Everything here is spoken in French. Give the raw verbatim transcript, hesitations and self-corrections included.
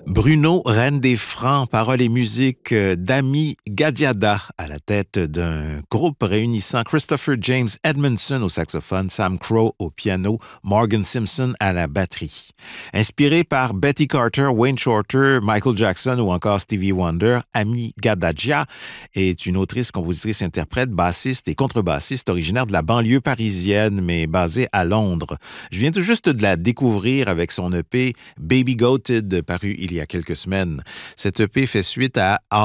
Bruno, reine des francs, paroles et musique euh, d'Ami Gadiada à la tête d'un groupe réunissant Christopher James Edmondson au saxophone, Sam Crowe au piano, Morgan Simpson à la batterie. Inspiré par Betty Carter, Wayne Shorter, Michael Jackson ou encore Stevie Wonder, Ami Gadagia est une autrice, compositrice, interprète, bassiste et contrebassiste originaire de la banlieue parisienne mais basée à Londres. Je viens tout juste de la découvrir avec son E P Baby Goated paru il y a quelques semaines. Cet E P fait suite à